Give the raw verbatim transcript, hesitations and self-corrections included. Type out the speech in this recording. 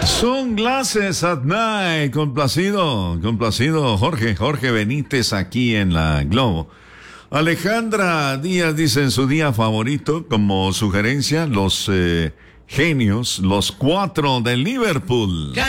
Sunglasses at Night, complacido, complacido Jorge, Jorge Benítez aquí en la Globo. Alejandra Díaz dice en su día favorito, como sugerencia, los eh, genios, los cuatro de Liverpool.